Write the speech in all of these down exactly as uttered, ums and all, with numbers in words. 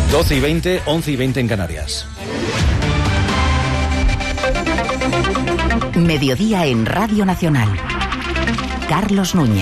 doce y veinte, once y veinte en Canarias. Mediodía en Radio Nacional. Carlos Núñez.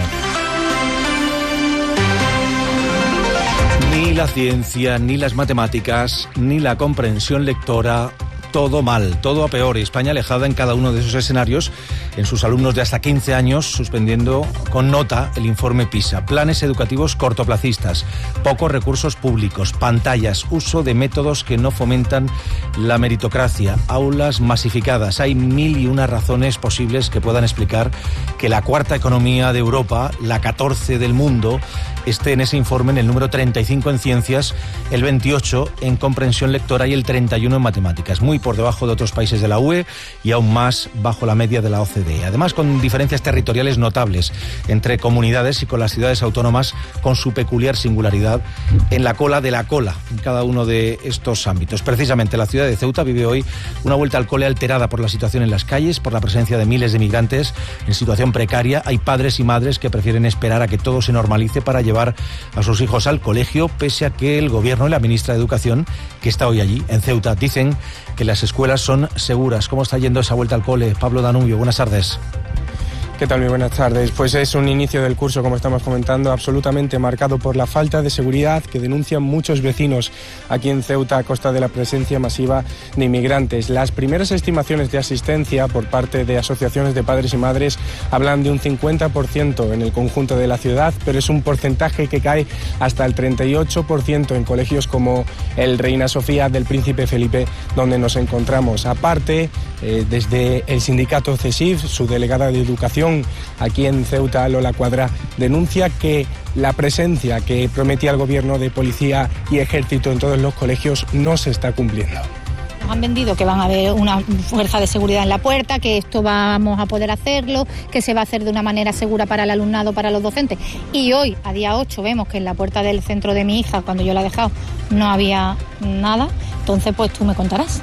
Ni la ciencia, ni las matemáticas, ni la comprensión lectora, todo mal, todo a peor. España alejada en cada uno de esos escenarios, en sus alumnos de hasta quince años, suspendiendo con nota el informe PISA. Planes educativos cortoplacistas, pocos recursos públicos, pantallas, uso de métodos que no fomentan la meritocracia, aulas masificadas. Hay mil y una razones posibles que puedan explicar que la cuarta economía de Europa, la catorce del mundo, esté en ese informe en el número treinta y cinco en ciencias, el veintiocho en comprensión lectora y el treinta y uno en matemáticas, muy por debajo de otros países de la U E y aún más bajo la media de la O C D E. Además, con diferencias territoriales notables entre comunidades y con las ciudades autónomas con su peculiar singularidad en la cola de la cola en cada uno de estos ámbitos. Precisamente la ciudad de Ceuta vive hoy una vuelta al cole alterada por la situación en las calles, por la presencia de miles de migrantes en situación precaria. Hay padres y madres que prefieren esperar a que todo se normalice para llevar a sus hijos al colegio, pese a que el gobierno y la ministra de Educación, que está hoy allí en Ceuta, dicen que las escuelas son seguras. ¿Cómo está yendo esa vuelta al cole? Pablo Danubio, buenas tardes. ¿Qué tal? Muy buenas tardes. Pues es un inicio del curso, como estamos comentando, absolutamente marcado por la falta de seguridad que denuncian muchos vecinos aquí en Ceuta a costa de la presencia masiva de inmigrantes. Las primeras estimaciones de asistencia por parte de asociaciones de padres y madres hablan de un cincuenta por ciento en el conjunto de la ciudad, pero es un porcentaje que cae hasta el treinta y ocho por ciento en colegios como el Reina Sofía del Príncipe Felipe, donde nos encontramos. Aparte, eh, desde el sindicato CESIF, su delegada de Educación aquí en Ceuta, Lola Cuadra, denuncia que la presencia que prometía el gobierno de policía y ejército en todos los colegios no se está cumpliendo. Nos han vendido que van a haber una fuerza de seguridad en la puerta, que esto vamos a poder hacerlo, que se va a hacer de una manera segura para el alumnado, para los docentes. Y hoy, a día ocho, vemos que en la puerta del centro de mi hija, cuando yo la he dejado, no había nada. Entonces, pues tú me contarás.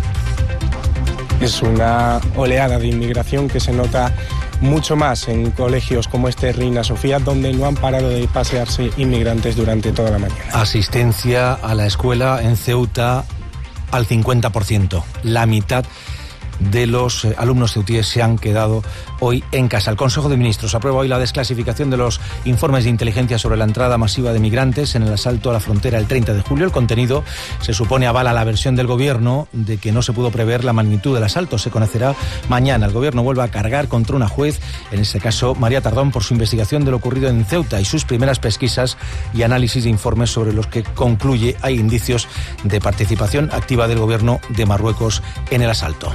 Es una oleada de inmigración que se nota mucho más en colegios como este Reina Sofía, donde no han parado de pasearse inmigrantes durante toda la mañana. Asistencia a la escuela en Ceuta al cincuenta por ciento, la mitad de los eh, alumnos ceutíes se han quedado hoy en casa. El Consejo de Ministros aprueba hoy la desclasificación de los informes de inteligencia sobre la entrada masiva de migrantes en el asalto a la frontera el treinta de julio. El contenido se supone avala la versión del gobierno de que no se pudo prever la magnitud del asalto. Se conocerá mañana. El gobierno vuelve a cargar contra una juez, en este caso María Tardón, por su investigación de lo ocurrido en Ceuta y sus primeras pesquisas y análisis de informes sobre los que concluye hay indicios de participación activa del gobierno de Marruecos en el asalto.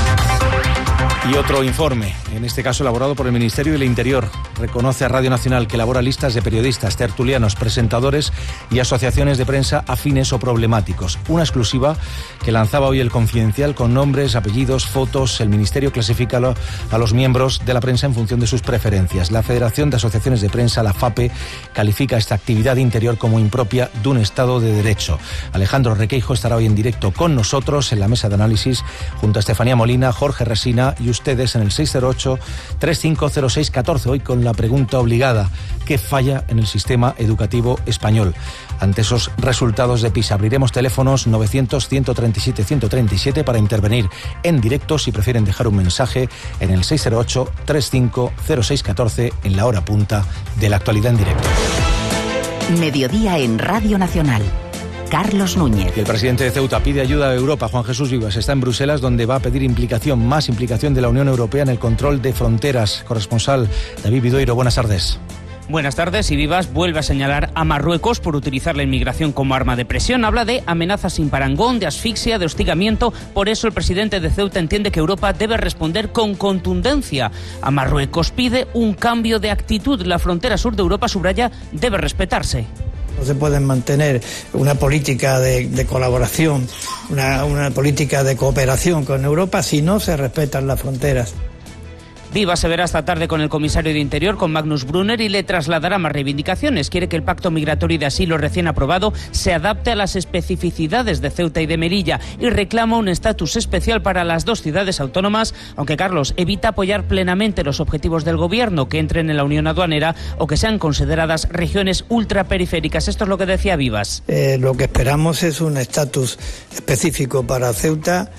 Y otro informe, en este caso elaborado por el Ministerio del Interior, reconoce a Radio Nacional que elabora listas de periodistas, tertulianos, presentadores y asociaciones de prensa afines o problemáticos. Una exclusiva que lanzaba hoy El Confidencial con nombres, apellidos, fotos. El Ministerio clasifica a los miembros de la prensa en función de sus preferencias. La Federación de Asociaciones de Prensa, la FAPE, califica esta actividad interior como impropia de un Estado de Derecho. Alejandro Requeijo estará hoy en directo con nosotros en la mesa de análisis junto a Estefanía Molina, Jorge Resina y ustedes en el seis cero ocho, tres cinco cero seis, uno cuatro, hoy con la pregunta obligada: ¿qué falla en el sistema educativo español? Ante esos resultados de PISA abriremos teléfonos novecientos, ciento treinta y siete, ciento treinta y siete para intervenir en directo si prefieren dejar un mensaje en el seis cero ocho, tres cinco cero seis, uno cuatro en la hora punta de la actualidad en directo. Mediodía en Radio Nacional. Carlos Núñez. Y el presidente de Ceuta pide ayuda a Europa. Juan Jesús Vivas está en Bruselas, donde va a pedir implicación, más implicación de la Unión Europea en el control de fronteras. Corresponsal David Vidoiro, buenas tardes. Buenas tardes. Y Vivas vuelve a señalar a Marruecos por utilizar la inmigración como arma de presión. Habla de amenazas sin parangón, de asfixia, de hostigamiento. Por eso el presidente de Ceuta entiende que Europa debe responder con contundencia. A Marruecos pide un cambio de actitud. La frontera sur de Europa, subraya, debe respetarse. No se puede mantener una política de, de colaboración, una, una política de cooperación con Europa si no se respetan las fronteras. Vivas se verá esta tarde con el comisario de Interior, con Magnus Brunner, y le trasladará más reivindicaciones. Quiere que el pacto migratorio y de asilo recién aprobado se adapte a las especificidades de Ceuta y de Melilla y reclama un estatus especial para las dos ciudades autónomas, aunque Carlos evita apoyar plenamente los objetivos del gobierno, que entren en la Unión Aduanera o que sean consideradas regiones ultraperiféricas. Esto es lo que decía Vivas. Eh, lo que esperamos es un estatus específico para Ceuta.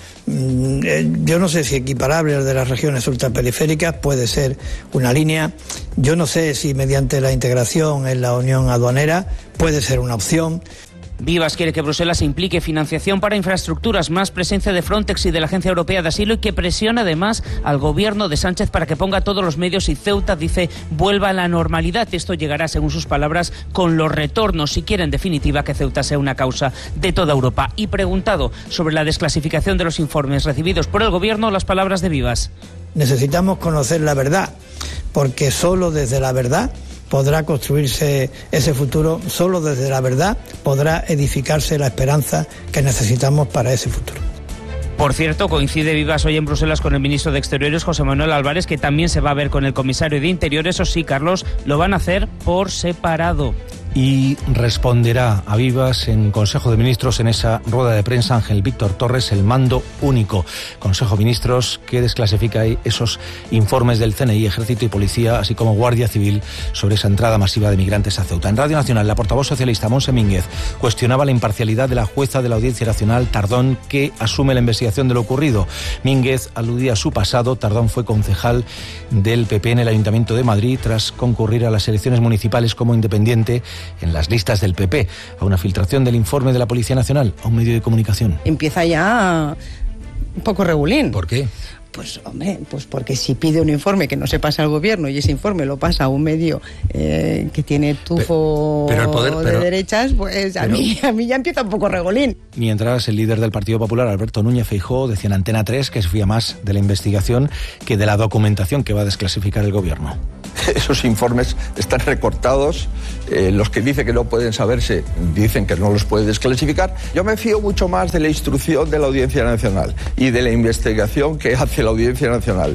Yo no sé si equiparable al de las regiones ultraperiféricas, puede ser una línea. Yo no sé si mediante la integración en la Unión Aduanera puede ser una opción. Vivas quiere que Bruselas implique financiación para infraestructuras, más presencia de Frontex y de la Agencia Europea de Asilo, y que presione además al gobierno de Sánchez para que ponga todos los medios y Ceuta, dice, vuelva a la normalidad. Esto llegará, según sus palabras, con los retornos, si quiere en definitiva que Ceuta sea una causa de toda Europa. Y preguntado sobre la desclasificación de los informes recibidos por el gobierno, las palabras de Vivas. Necesitamos conocer la verdad, porque solo desde la verdad podrá construirse ese futuro, solo desde la verdad podrá edificarse la esperanza que necesitamos para ese futuro. Por cierto, coincide Vivas hoy en Bruselas con el ministro de Exteriores, José Manuel Álvarez, que también se va a ver con el comisario de Interior. Eso sí, Carlos, lo van a hacer por separado. Y responderá a Vivas en Consejo de Ministros en esa rueda de prensa Ángel Víctor Torres, el mando único. Consejo de Ministros que desclasifica esos informes del C N I, Ejército y Policía, así como Guardia Civil, sobre esa entrada masiva de migrantes a Ceuta. En Radio Nacional, la portavoz socialista Montse Mínguez cuestionaba la imparcialidad de la jueza de la Audiencia Nacional, Tardón, que asume la investigación de lo ocurrido. Mínguez aludía a su pasado. Tardón fue concejal del P P en el Ayuntamiento de Madrid tras concurrir a las elecciones municipales como independiente en las listas del P P, a una filtración del informe de la Policía Nacional a un medio de comunicación. Empieza ya un poco regulín. ¿Por qué? Pues hombre, pues porque si pide un informe que no se pasa al gobierno y ese informe lo pasa a un medio eh, que tiene tufo pero, pero el poder, pero, de derechas, pues a, pero, mí, a mí ya empieza un poco regolín. Mientras el líder del Partido Popular, Alberto Núñez Feijóo, decía en Antena tres que se fía más de la investigación que de la documentación que va a desclasificar el gobierno. Esos informes están recortados, eh, los que dicen que no pueden saberse dicen que no los puede desclasificar. Yo me fío mucho más de la instrucción de la Audiencia Nacional y de la investigación que hace la Audiencia Nacional.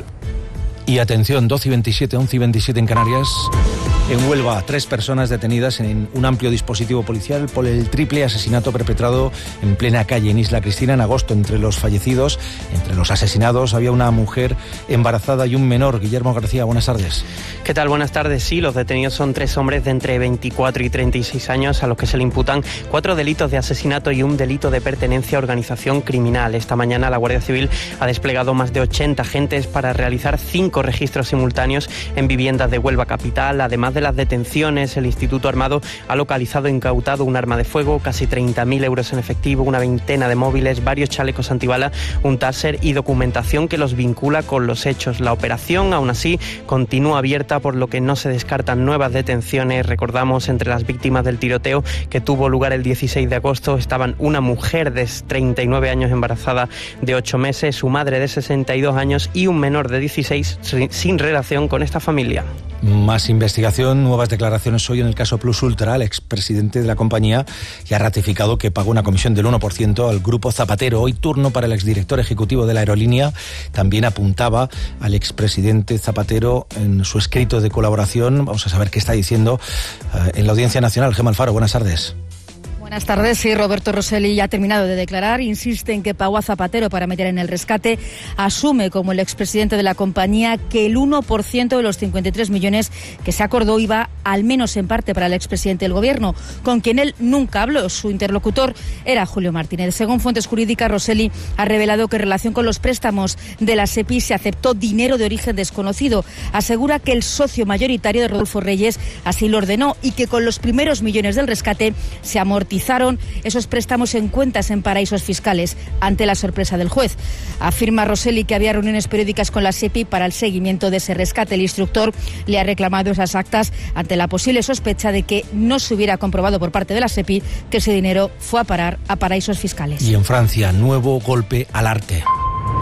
Y atención, doce y veintisiete, once y veintisiete en Canarias. En Huelva, tres personas detenidas en un amplio dispositivo policial por el triple asesinato perpetrado en plena calle en Isla Cristina en agosto. Entre los fallecidos, entre los asesinados, había una mujer embarazada y un menor. Guillermo García, buenas tardes. ¿Qué tal? Buenas tardes. Sí, los detenidos son tres hombres de entre veinticuatro y treinta y seis años a los que se le imputan cuatro delitos de asesinato y un delito de pertenencia a organización criminal. Esta mañana la Guardia Civil ha desplegado más de ochenta agentes para realizar cinco registros simultáneos en viviendas de Huelva capital. Además de las detenciones, el Instituto Armado ha localizado e incautado un arma de fuego, casi treinta mil euros en efectivo, una veintena de móviles, varios chalecos antibalas, un taser y documentación que los vincula con los hechos. La operación, aún así, continúa abierta, por lo que no se descartan nuevas detenciones. Recordamos, entre las víctimas del tiroteo que tuvo lugar el dieciséis de agosto estaban una mujer de treinta y nueve años embarazada de ocho meses, su madre de sesenta y dos años y un menor de dieciséis sin relación con esta familia. Más investigación, nuevas declaraciones hoy en el caso Plus Ultra. El expresidente de la compañía ya ha ratificado que pagó una comisión del uno por ciento al grupo Zapatero. Hoy turno para el exdirector ejecutivo de la aerolínea. También apuntaba al expresidente Zapatero en su escrito de colaboración. Vamos a saber qué está diciendo uh, en la Audiencia Nacional. Gemma Alfaro, buenas tardes. Buenas tardes. Sí, Roberto Rosselli ya ha terminado de declarar. Insiste en que pagó a Zapatero para meter en el rescate. Asume, como el expresidente de la compañía, que el uno por ciento de los cincuenta y tres millones que se acordó iba, al menos en parte, para el expresidente del Gobierno, con quien él nunca habló. Su interlocutor era Julio Martínez. Según fuentes jurídicas, Rosselli ha revelado que en relación con los préstamos de la SEPI se aceptó dinero de origen desconocido. Asegura que el socio mayoritario de Rodolfo Reyes así lo ordenó y que con los primeros millones del rescate se amortizaron esos préstamos en cuentas en paraísos fiscales, ante la sorpresa del juez. Afirma Rosselli que había reuniones periódicas con la SEPI para el seguimiento de ese rescate. El instructor le ha reclamado esas actas ante la posible sospecha de que no se hubiera comprobado por parte de la SEPI que ese dinero fue a parar a paraísos fiscales. Y en Francia, nuevo golpe al arte.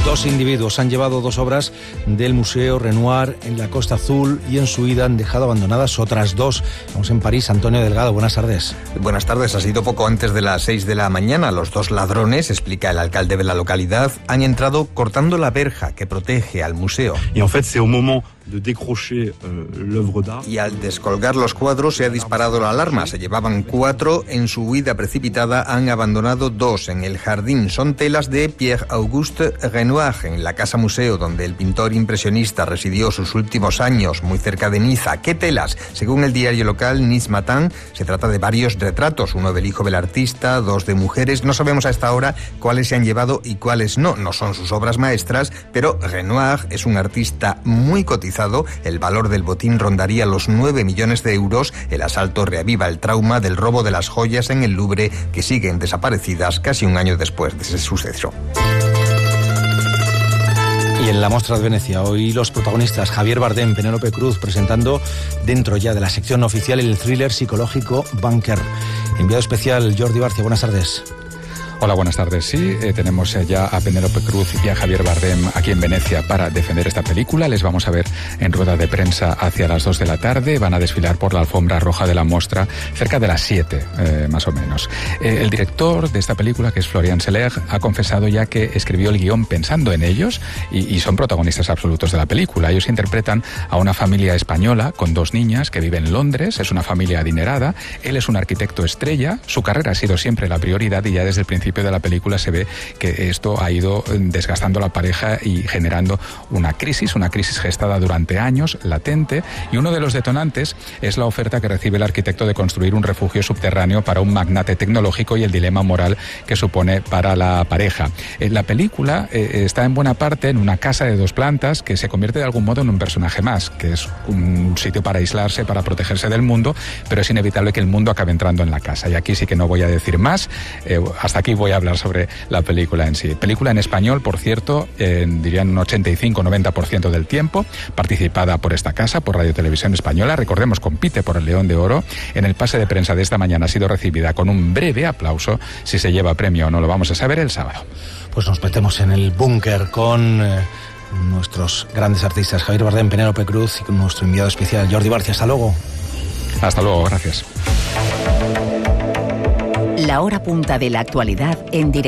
Dos individuos han llevado dos obras del Museo Renoir en la Costa Azul y en su ida han dejado abandonadas otras dos. Vamos en París. Antonio Delgado, buenas tardes. Buenas tardes. Ha sido poco antes de las seis de la mañana. Los dos ladrones, explica el alcalde de la localidad, han entrado cortando la verja que protege al museo. Y en fait, c'est au moment de décrocher euh, l'œuvre d'art. Y al descolgar los cuadros se ha disparado la alarma. Se llevaban cuatro. En su huida precipitada han abandonado dos en el jardín. Son telas de Pierre-Auguste Renoir, en la casa museo donde el pintor impresionista residió sus últimos años, muy cerca de Niza. ¿Qué telas? Según el diario local Nice Matin, se trata de varios retratos, uno del hijo del artista, dos de mujeres. No sabemos a esta hora cuáles se han llevado y cuáles no. No son sus obras maestras, pero Renoir es un artista muy cotizado. El valor del botín rondaría los nueve millones de euros. El asalto reaviva el trauma del robo de las joyas en el Louvre, que siguen desaparecidas casi un año después de ese suceso. Y en la Mostra de Venecia, hoy los protagonistas Javier Bardem, Penélope Cruz, presentando dentro ya de la sección oficial el thriller psicológico Bunker. Enviado especial Jordi Barcia, buenas tardes. Hola, buenas tardes. Sí, eh, tenemos ya a Penélope Cruz y a Javier Bardem aquí en Venecia para defender esta película. Les vamos a ver en rueda de prensa hacia las dos de la tarde. Van a desfilar por la alfombra roja de la Mostra cerca de las siete, eh, más o menos. Eh, el director de esta película, que es Florian Seller, ha confesado ya que escribió el guión pensando en ellos y, y son protagonistas absolutos de la película. Ellos interpretan a una familia española con dos niñas que vive en Londres. Es una familia adinerada. Él es un arquitecto estrella. Su carrera ha sido siempre la prioridad y ya desde el principio de la película se ve que esto ha ido desgastando la pareja y generando una crisis, una crisis gestada durante años, latente, y uno de los detonantes es la oferta que recibe el arquitecto de construir un refugio subterráneo para un magnate tecnológico y el dilema moral que supone para la pareja. La película eh, está en buena parte en una casa de dos plantas que se convierte de algún modo en un personaje más, que es un sitio para aislarse, para protegerse del mundo, pero es inevitable que el mundo acabe entrando en la casa. Y aquí sí que no voy a decir más, eh, hasta aquí voy a hablar sobre la película en sí. Película en español, por cierto, eh, dirían un ochenta y cinco a noventa por ciento del tiempo, participada por esta casa, por Radio Televisión Española. Recordemos, compite por el León de Oro. En el pase de prensa de esta mañana ha sido recibida con un breve aplauso. Si se lleva premio o no lo vamos a saber el sábado. Pues nos metemos en el búnker con eh, nuestros grandes artistas Javier Bardem, Penélope Cruz y con nuestro enviado especial Jordi Barcia. Hasta luego. Hasta luego, gracias. La hora punta de la actualidad en directo.